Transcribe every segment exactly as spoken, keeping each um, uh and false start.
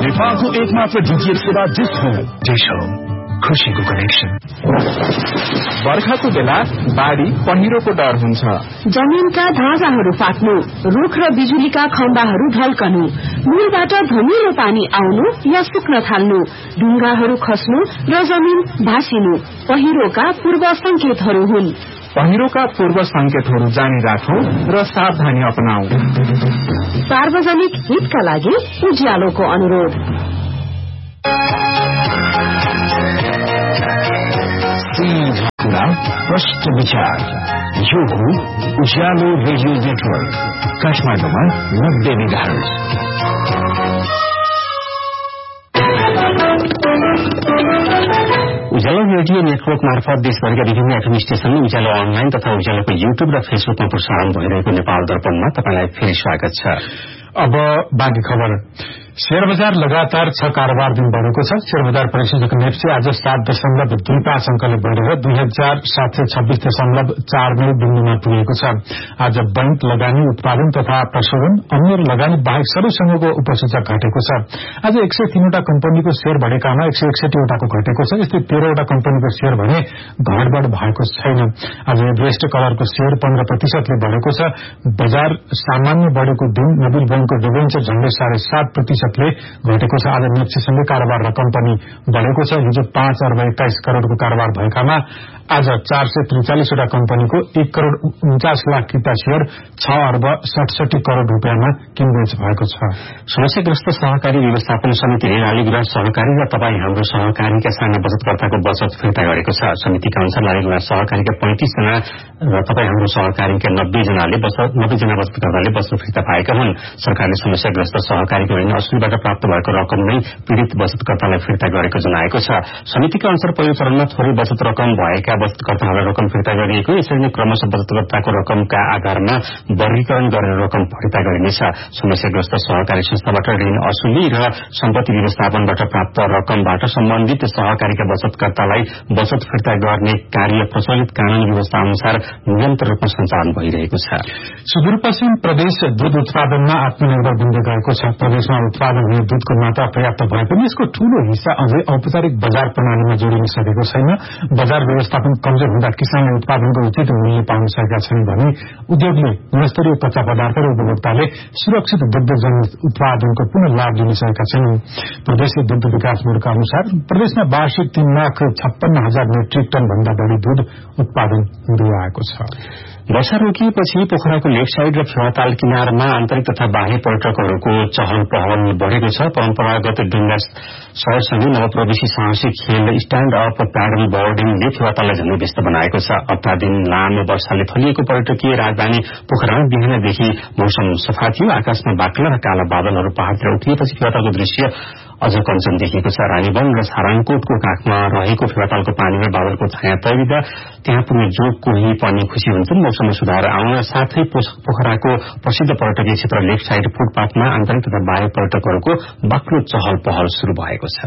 नेपालको एकमात्र डीटीएच सेवा डिश होम। डिश होम, खुशीको कनेक्सन। बर्खाको बेला बाढी पहिरोको डर हुन्छ। जमिनका धाजाहरू फाट्नु, रुख र बिजुलीका खम्बाहरू ढल्कनु, मूलबाट धमिलो पानी आउनु या सुक्न थाल्नु, ढुङ्गाहरू खस्नु र जमिन भासिनु पहिरोका पूर्व संकेतहरू हुन्। पहिरोका पूर्व संकेतहरू जानी राखौं र सावधानी अपनाऊ। सार्वजनिक हितका लागि उज्यालोको अनुरोध। कुरा प्रष्ट विचार, यो हो उज्यालो रेडियो नेटवर्क काठमाडौँमा नब्बे मेगाहर्ज। उज्यालो रेडियो नेटवर्क मार्फत देशभरिका विभिन्न एफएम स्टेशन, उज्यालो अनलाइन तथा उज्यालोको युट्युब र फेसबुकमा प्रसारण भइरहेको नेपाल दर्पणमा तपाईलाई फेरि स्वागत छ। अब बाँकी खबर। शेयर बजार लगातार छ कारोबार दिन बढ़ेको छ। शेयर बजार परिसंघको नेप्से आज सात दशमलव दुई पाँच अंकले बढ़ेर दुई हजार सात सय छब्बीस दशमलव चार नौ बिन्दुमा पुगेको छ। आज बैंक, लगानी, उत्पादन तथा प्रशोधन, अन्य लगानी बाहेक सबैसँगको उपसूचक घटेको छ। आज एक सय तीनवटा कम्पनीको शेयर बढ़ेकामा एक सय एकसठीवटाको घटेको छ। यस्तै तेह्रवटा कम्पनीको शेयर भने घटबढ भएको छैन। आज वेस्ट कलरको शेयर पन्ध्र प्रतिशतले बढ़ेको छ। बजार सामान्य बढ़ेको दिन नबिल बैंकको डिबेन्चर झण्डै साढे सात प्रतिशत घटेको छ। आज नेप्सेसँगै कारोबार रकम पनि बढ़ेको छ। हिजो पाँच अर्ब एक्काइस करोड़को कारोबार भएकामा आज चार सय त्रिचालिसवटा कम्पनीको एक करोड़ उन्चास लाख किता शेयर छ अर्ब सडसठी करोड़ रूपियाँमा किनबेच भएको छ। समस्याग्रस्त सहकारी व्यवस्थापन समितिले लालीगुराँस सहकारी र तपाईँ हाम्रो सहकारीका साना बचतकर्ताको बचत फिर्ता गरेको छ। समितिका अनुसार लालीगुराँस सहकारीका पैंतिस जना र तपाईँ हाम्रो सहकारीका नब्बे जनाले नब्बे जना बचतकर्ताले बचत फिर्ता पाएका हुन्। सरकारले समस्याग्रस्त सहकारीको होइन असुलबाट प्राप्त भएको रकम नै पीड़ित बचतकर्तालाई फिर्ता गरेको जनाएको छ। समितिका अनुसार पहिलो चरणमा थोरै बचत रकम भएका बचतकर्ताहरूलाई रकम फिर्ता गरिएको, यसरी नै क्रमशः बचतकर्ताको रकमका आधारमा वर्गीकरण गरेर रकम फिर्ता गरिनेछ। समस्याग्रस्त सहकारी संस्थाबाट ऋण असुली र सम्पत्ति व्यवस्थापनबाट प्राप्त रकमबाट सम्बन्धित सहकारीका बचतकर्तालाई बचत फिर्ता गर्ने कार्य प्रचलित कानून व्यवस्था अनुसार निरन्तर रूपमा सञ्चालन भइरहेको छ। सुदूरपश्चिम प्रदेश दूध उत्पादनमा आत्मनिर्भर बन्दै गएको छ। प्रदेशमा उत्पादन हुने दूधको मात्रा पर्याप्त भए पनि यसको ठूलो हिस्सा अझै औपचारिक बजार प्रणालीमा जोडिन सकेको छैन। बजार व्यवस्थापन कमजोर हुँदा किसानले उत्पादनको उचित मूल्य पाउन सकेका छन् भने उद्योगले गुणस्तरीय कच्चा पदार्थ र उपभोक्ताले सुरक्षित दुग्धजन्य उत्पादनको पुनः लाभ लिन सकेका छैनन्। प्रदेशीय दुग्ध विकास बोर्डका अनुसार प्रदेशमा वार्षिक तीन लाख छप्पन्न हजार मेट्रिक टन भन्दा बढ़ी दूध उत्पादन हुँदै आएको छ। वर्षा रोकिएपछि पोखराको लेफ्ट साइड र फेवाताल किनारमा आन्तरिक तथा बाह्य पर्यटकहरूको चहल पहल बढ़ेको छ। परम्परागत डुङ्गा सयसँगै नवप्रवेशी साहसिक खेल स्ट्याण्ड अप प्याडल बोर्डिङले फेवाताललाई झन्डै व्यस्त बनाएको छ। हप्ता दिन लामो वर्षाले फलिएको पर्यटकीय राजधानी पोखरामा बिहानदेखि मौसम सफा थियो। आकाशमा बाक्ला र काला बादलहरू पहाड़तिर उठिएपछि फेवातालको दृश्य अझ कञ्चन देखिएको छ। रानीवन र साराङकोटको काखमा रहेको फेवातालको पानीमा बादलको छाया तैरिँदा त्यहाँ पुग्ने जो कोही पनि खुशी हुन्छन्। मौसममा सुधार आउन साथै पोखराको प्रसिद्ध पर्यटकीय क्षेत्र लेफ्ट साइड फुटपाथमा आन्तरिक तथा बाह्य पर्यटकहरूको बाक्लो चहल पहल शुरू भएको छ।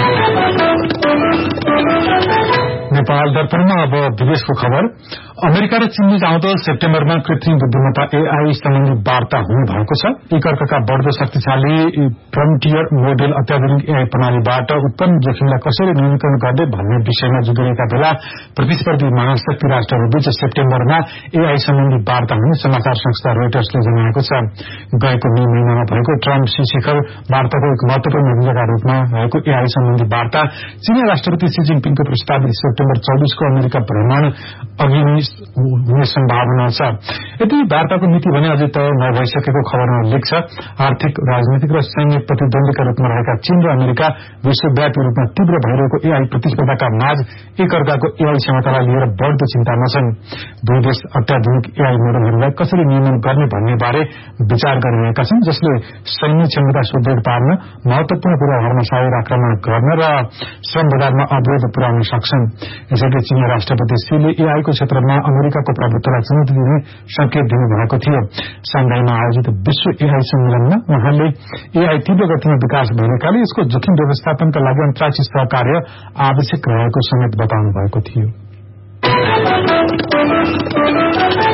नेपाल दर्पणमा अब विदेशको खबर। अमेरिका र चीनले आउँदो सेप्टेम्बरमा कृत्रिम बुद्धिमत्ता एआई सम्बन्धी वार्ता हुने भएको छ। एकअर्काका बढ़दो शक्तिशाली फ्रन्टियर मोडेल अत्याधुनिक एआई प्रणालीबाट उत्पन्न जोखिमलाई कसरी न्यूनीकरण गर्ने भन्ने विषयमा जुझिरहेका बेला प्रतिस्पर्धी महाशक्ति राष्ट्रहरूबीच सेप्टेम्बरमा एआई सम्बन्धी वार्ता हुने समाचार संस्था रोइटर्सले जनाएको छ। गएको मे महिनामा भएको ट्रम्प सी शिखर वार्ताको एक महत्वपूर्ण नतिजाका रूपमा भएको एआई सम्बन्धी वार्ता चीनी राष्ट्रपति सी जिनपिङको प्रस्तावित सेप्टेम्बर चौबीसको अमेरिका भ्रमण अघि हुने सम्भावना छ। यदि वार्ताको नीति भने अझै तय नभइसकेको खबरमा उल्लेख छ। आर्थिक, राजनीतिक र सैन्य प्रतिद्वन्दीका रूपमा रहेका चीन र अमेरिका विश्वव्यापी रूपमा तीव्र भइरहेको एआई प्रतिस्पर्धाका माझ एकअर्काको एआई क्षमतालाई लिएर बढ़दो चिन्तामा छन्। दुई देश अत्याधुनिक एआई मोडलहरूलाई कसरी नियमन गर्ने भन्ने बारे विचार गरिरहेका छन्, जसले सैन्य क्षमता सुदृढ पार्न, महत्वपूर्ण पूर्वाधारमा साइबर आक्रमण गर्न र श्रम बजारमा अवरोध पुर्याउन सक्छन्। यसैले चीनी राष्ट्रपति सीले एआईको क्षेत्रमा अमेरिकाको प्रभुत्वलाई चुनौती दिने संकेत दिनुभएको थियो। सांघाईमा आयोजित विश्व एआई सम्मेलनमा उहाँले एआई तीव्र गतिमा विकास भइरहेकाले यसको जोखिम व्यवस्थापनका लागि अन्तर्राष्ट्रिय सहकार्य आवश्यक रहेको समेत बताउनु भएको थियो।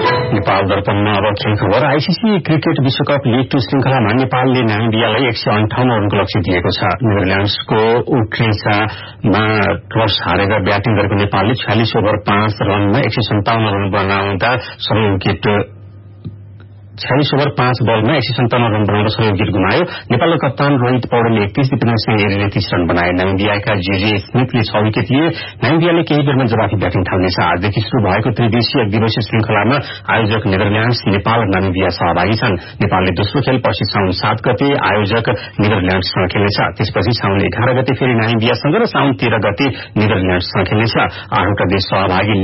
नेपाल दर्पणमा अब खेल खबर। आईसीसी क्रिकेट विश्वकप लीग टू श्रृंखलामा नेपालले नामिबियालाई एक सय अन्ठाउन्न रनको लक्ष्य दिएको छ। नेदरल्याण्ड्सको उट्रेन्सामा टस हारेर ब्याटिङ गरेको नेपालले छयालिस ओभर पाँच रनमा एक सय सन्ताउन्न रन बनाउँदा सबै विकेट छयालिस ओभर पाँच बलमा एक सय सन्ताउन्न रन बनाउँदा सबै विकेट गुमायो। नेपालको कप्तान रोहित पौडेलले एकतीस दिपेन्द्र सिंह एरीले तीस रन बनाए। नामिबियाका जेजे स्मिथले छ विकेट लिए। नामिबियाले केही बेरमा जवाफी ब्याटिङ थाल्नेछ। आजदेखि शुरू भएको त्रिदेशीय एक दिवसीय श्रृंखलामा आयोजक नेदरल्याण्ड्स, नेपाल र नामिबिया सहभागी छन्। नेपालले दोस्रो खेल पर्सि साउन सात गते आयोजक नेदरल्याण्ड्ससँग खेल्नेछ। त्यसपछि साउन एघार गते फेरि नामिबियासँग र साउन तेह्र गते नेदरल्याण्ड्ससँग खेल्नेछ। आठवटा देश सहभागी